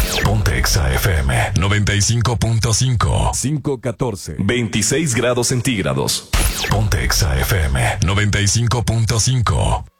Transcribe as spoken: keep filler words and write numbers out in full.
Ponte Exa F M noventa y cinco punto cinco. cinco catorce. veintiséis grados centígrados. Ponte Exa F M noventa y cinco punto cinco.